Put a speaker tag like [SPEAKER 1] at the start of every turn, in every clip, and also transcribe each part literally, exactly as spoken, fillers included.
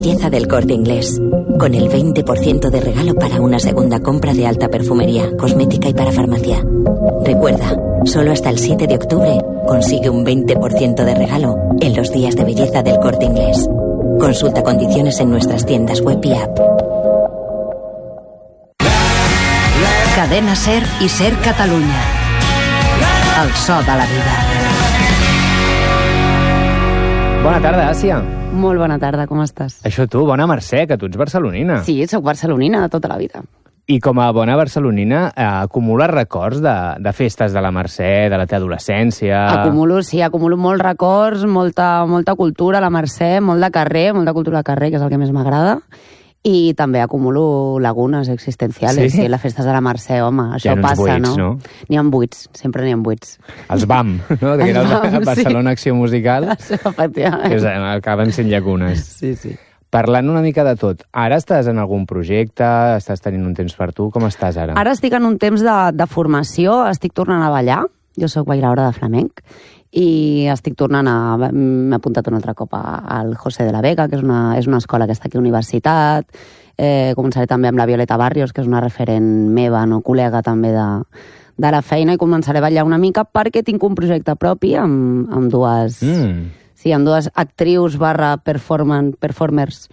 [SPEAKER 1] Belleza del Corte Inglés, con el veinte por ciento de regalo para una segunda compra de alta perfumería, cosmética y para farmacia. Recuerda, solo hasta el siete de octubre consigue un veinte por ciento de regalo en los días de belleza del Corte Inglés. Consulta condiciones en nuestras tiendas web y app.
[SPEAKER 2] Cadena Ser i Ser Catalunya. El so de la vida.
[SPEAKER 3] Bona tarda, Àsia.
[SPEAKER 4] Molt bona tarda, com estàs?
[SPEAKER 3] Això tu, bona Mercè, que tu ets barcelonina.
[SPEAKER 4] Sí, soc barcelonina de tota la vida.
[SPEAKER 3] I com a bona barcelonina, eh, acumules records de, de festes de la Mercè, de la teva adolescència...
[SPEAKER 4] Acumulo, sí, acumulo molts records, molta, molta cultura a la Mercè, molt de carrer, molta cultura de carrer, que és el que més m'agrada, i també acumulo lagunes existenciales, sí, sí, les festes de la Mercè, home, això passa, buits, no? no? N'hi ha buits, sempre n'hi ha buits.
[SPEAKER 3] Els B A M, no? Que era el Barcelona sí. Acció Musical,
[SPEAKER 4] efectivament.
[SPEAKER 3] Que acaben sent llacunes.
[SPEAKER 4] Sí, sí.
[SPEAKER 3] Parlant una mica de tot, ara estàs en algun projecte, estàs tenint un temps per tu, com estàs ara?
[SPEAKER 4] Ara estic en un temps de, de formació, estic tornant a ballar, jo soc bailaora de flamenc, i estic tornant a... m'he apuntat un altre cop al José de la Vega, que és una, és una escola que està aquí a la universitat, eh, començaré també amb la Violeta Barrios, que és una referent meva, no col·lega també de, de la feina, i començaré a ballar una mica perquè tinc un projecte propi amb, amb dues... Mm. Sí, amb dues actrius barra performan, performers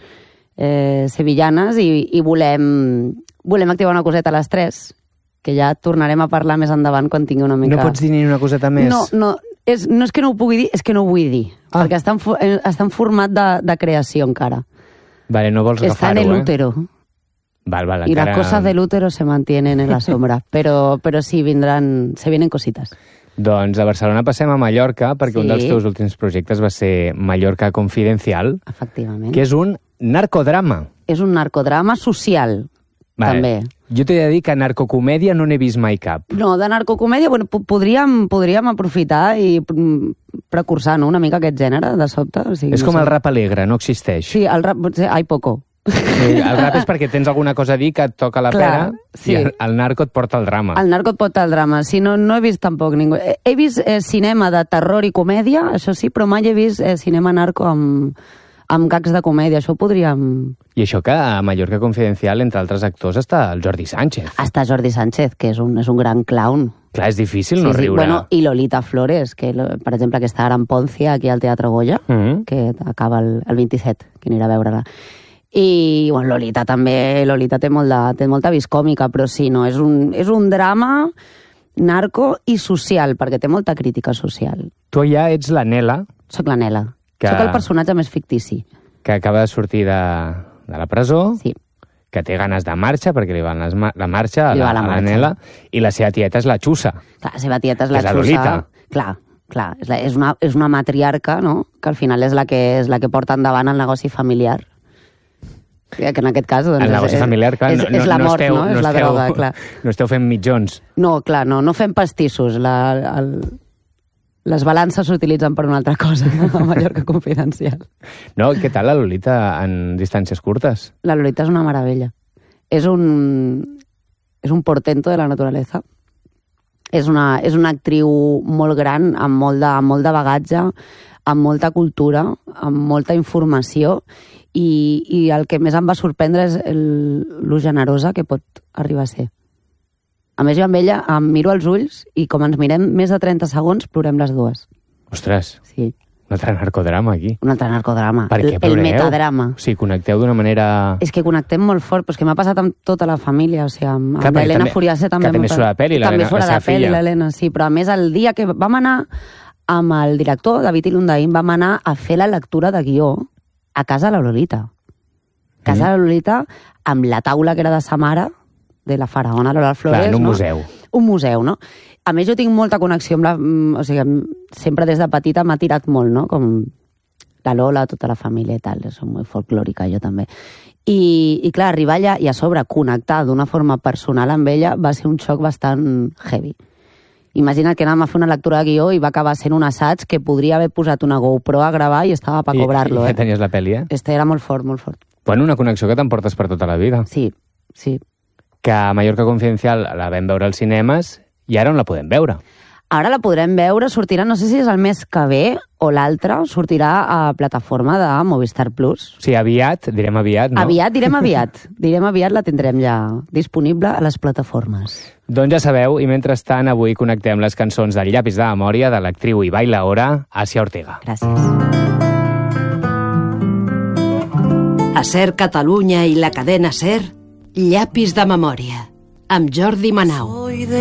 [SPEAKER 4] eh, sevillanes i, i volem, volem activar una coseta a les tres, que ja tornarem a parlar més endavant quan tingui una mica...
[SPEAKER 3] No pots dir ni una coseta més?
[SPEAKER 4] No, no, és, no és que no ho pugui dir, és que no ho vull dir, ah. perquè està en, està en format de, de creació encara.
[SPEAKER 3] Vale, no vols
[SPEAKER 4] está
[SPEAKER 3] agafar-ho,
[SPEAKER 4] en el útero.
[SPEAKER 3] Eh? Val, val,
[SPEAKER 4] y
[SPEAKER 3] encara...
[SPEAKER 4] las cosas del útero se mantienen en la sombra, pero, pero sí, vendrán, se vienen cositas.
[SPEAKER 3] Doncs a Barcelona passem a Mallorca, perquè sí. Un dels teus últims projectes va ser Mallorca Confidencial,
[SPEAKER 4] efectivament,
[SPEAKER 3] que és un narcodrama.
[SPEAKER 4] És un narcodrama social, vale. També.
[SPEAKER 3] Jo t'he de dir que narcocomèdia no n'he vist mai cap.
[SPEAKER 4] No, de narcocomèdia, bueno, podríem, podríem aprofitar i precursar, no?, una mica aquest gènere, de sobte. O sigui,
[SPEAKER 3] és
[SPEAKER 4] no
[SPEAKER 3] com
[SPEAKER 4] sé.
[SPEAKER 3] El rap alegre, no existeix.
[SPEAKER 4] Sí, el rap, ai, poco.
[SPEAKER 3] Sí, el rap és perquè tens alguna cosa a dir que et toca la
[SPEAKER 4] Clar,
[SPEAKER 3] pera, sí. I el, el narco et porta el drama.
[SPEAKER 4] El narco et porta el drama. Sí, no, no he vist tampoc ningú. He vist eh, cinema de terror i comèdia, això sí, però mai he vist eh, cinema narco amb, amb gags de comèdia. Això ho podríem...
[SPEAKER 3] I això que a Mallorca Confidencial, entre altres actors, està el Jordi Sánchez.
[SPEAKER 4] Està Jordi Sánchez, que és un, és un gran clown.
[SPEAKER 3] Clar, és difícil
[SPEAKER 4] sí,
[SPEAKER 3] no
[SPEAKER 4] sí.
[SPEAKER 3] riure.
[SPEAKER 4] Bueno, i Lolita Flores, que, per exemple, que està ara en Poncia, aquí al Teatre Goya, mm-hmm. que acaba el, el vint-i-set, que anirà a veure-la. I, bueno, Lolita també, Lolita té, molt de, té molta vis còmica, però sí, no, és un, és un drama narco i social, perquè té molta crítica social.
[SPEAKER 3] Tu ja ets la Nela.
[SPEAKER 4] Soc la Nela. Que... Soc el personatge més fictici.
[SPEAKER 3] Que acaba de sortir de, de la presó,
[SPEAKER 4] sí.
[SPEAKER 3] Que té ganes de marxa, perquè li va les, la marxa a la,
[SPEAKER 4] la,
[SPEAKER 3] a la
[SPEAKER 4] marxa.
[SPEAKER 3] Nela, i la seva tieta és la Xusa.
[SPEAKER 4] Clar, la seva tieta és la
[SPEAKER 3] és
[SPEAKER 4] Xusa.
[SPEAKER 3] La Lolita.
[SPEAKER 4] Clar, clar, és, la, és, una, és una matriarca, no?, que al final és la que, és la que porta endavant el negoci familiar. Que en aquest cas... Doncs,
[SPEAKER 3] el negoci
[SPEAKER 4] és,
[SPEAKER 3] familiar, clar,
[SPEAKER 4] és,
[SPEAKER 3] no,
[SPEAKER 4] és la
[SPEAKER 3] no
[SPEAKER 4] mort,
[SPEAKER 3] esteu,
[SPEAKER 4] no? És
[SPEAKER 3] no
[SPEAKER 4] la
[SPEAKER 3] esteu,
[SPEAKER 4] droga, clar.
[SPEAKER 3] No esteu fent mitjons.
[SPEAKER 4] No, clar, no, no fem pastissos. La, el, les balances s'utilitzen per una altra cosa, a Mallorca Confidencial.
[SPEAKER 3] No, què tal la Lolita en distàncies curtes?
[SPEAKER 4] La Lolita és una meravella. És un, és un portento de la naturalesa. És una, és una actriu molt gran, amb molt de, amb molt de bagatge, amb molta cultura, amb molta informació, i, i el que més em va sorprendre és el, lo generosa que pot arribar a ser. A més, jo amb ella em miro als ulls i com ens mirem més de trenta segons, plorem les dues.
[SPEAKER 3] Ostres,
[SPEAKER 4] sí.
[SPEAKER 3] Un altre narcodrama aquí.
[SPEAKER 4] Un altre narcodrama.
[SPEAKER 3] Per què
[SPEAKER 4] el, el metadrama.
[SPEAKER 3] O sigui, connecteu d'una manera...
[SPEAKER 4] És que connectem molt fort, però és que m'ha passat amb tota la família, o sigui, amb,
[SPEAKER 3] Clar,
[SPEAKER 4] amb l'Helena Furiase també.
[SPEAKER 3] Que també surt a la pel·li,
[SPEAKER 4] també surt a la pel·li, l'Helena, sí, però a més el dia que vam anar amb el director, David Ilundaín, vam anar a fer la lectura de guió a casa de la Lolita. A casa mm. de la Lolita, amb la taula que era de sa mare, de la faraona Lola Flores.
[SPEAKER 3] Clar, en un
[SPEAKER 4] no?
[SPEAKER 3] museu.
[SPEAKER 4] Un museu, no? A més, jo tinc molta connexió amb la... O sigui, sempre des de petita m'ha tirat molt, no? Com la Lola, tota la família i tal. Soc molt folclòrica, jo també. I, i clar, arribar allà i a sobre connectar d'una forma personal amb ella va ser un xoc bastant heavy. Imagina't que anàvem a fer una lectura de guió i va acabar sent un assaig que podria haver posat una GoPro a gravar i estava per cobrar-lo.
[SPEAKER 3] I, i ja
[SPEAKER 4] eh?
[SPEAKER 3] tenies la pel·li, eh?
[SPEAKER 4] Este era molt fort, molt fort.
[SPEAKER 3] Bueno, una connexió que t'emportes per tota la vida.
[SPEAKER 4] Sí, sí.
[SPEAKER 3] Que a Mallorca Confidencial la vam veure als cinemes i ara on la podem veure?
[SPEAKER 4] Ara la podrem veure, sortirà, no sé si és el mes que ve o l'altre, sortirà a plataforma de Movistar Plus.
[SPEAKER 3] O sigui, aviat, direm aviat, no?
[SPEAKER 4] Aviat, direm aviat. Direm aviat, la tindrem ja disponible a les plataformes.
[SPEAKER 3] Doncs ja sabeu, i mentrestant avui connectem les cançons del Llapis de memòria de l'actriu i bailaora Asia Ortega.
[SPEAKER 4] Gràcies.
[SPEAKER 5] A SER Catalunya i la cadena SER, Llapis de memòria, amb Jordi Manau.